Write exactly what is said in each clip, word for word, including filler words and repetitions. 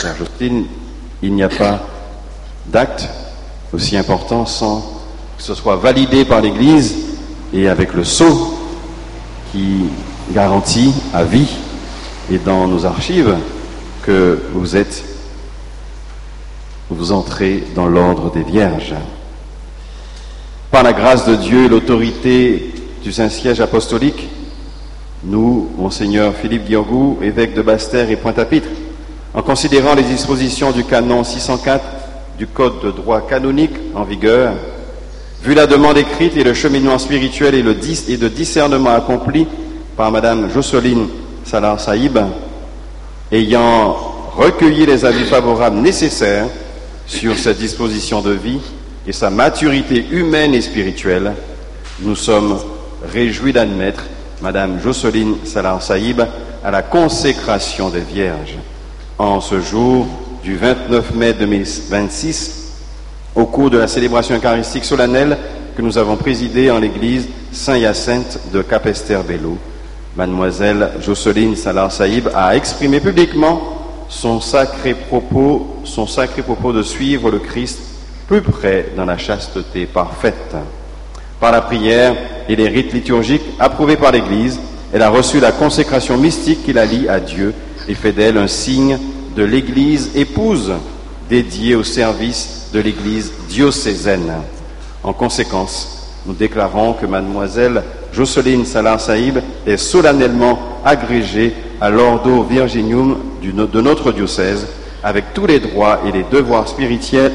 Sœur Jocelyne, il n'y a pas d'acte aussi important sans que ce soit validé par l'Église et avec le sceau qui garantit à vie et dans nos archives que vous êtes, vous entrez dans l'ordre des Vierges. Par la grâce de Dieu et l'autorité du Saint-Siège apostolique, nous, Monseigneur Philippe Guiorgou, évêque de Basse-Terre et Pointe-à-Pitre, en considérant les dispositions du canon six cent quatre du Code de droit canonique en vigueur, vu la demande écrite et le cheminement spirituel et, le dis et de discernement accompli par Madame Jocelyne Salar Saïb, ayant recueilli les avis favorables nécessaires sur cette disposition de vie et sa maturité humaine et spirituelle, nous sommes réjouis d'admettre Madame Jocelyne Salar Saïb à la consécration des Vierges en ce jour du vingt-neuf mai deux mille vingt-six, au cours de la célébration eucharistique solennelle que nous avons présidée en l'église Saint-Hyacinthe de Capesterre-Belle-Eau. Mademoiselle Jocelyne Salar Saïb a exprimé publiquement son sacré propos, son sacré propos de suivre le Christ plus près dans la chasteté parfaite. Par la prière et les rites liturgiques approuvés par l'Église, elle a reçu la consécration mystique qui la lie à Dieu et fait d'elle un signe de l'Église épouse dédiée au service de l'Église diocésaine. En conséquence, nous déclarons que Mademoiselle Jocelyne Salar Saïb est solennellement agrégée à l'Ordo Virginium de notre diocèse avec tous les droits et les devoirs spirituels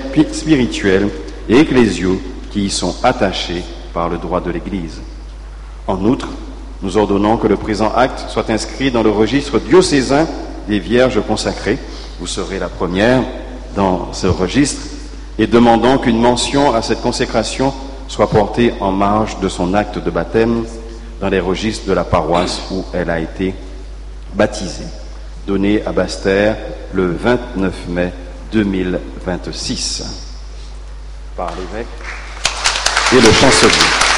et ecclésiaux qui y sont attachés par le droit de l'Église. En outre, nous ordonnons que le présent acte soit inscrit dans le registre diocésain des Vierges consacrées. Vous serez la première dans ce registre et demandons qu'une mention à cette consécration soit portée en marge de son acte de baptême dans les registres de la paroisse où elle a été baptisée, donné à Basse-Terre le vingt-neuf mai deux mille vingt-six par l'évêque et le chancelier.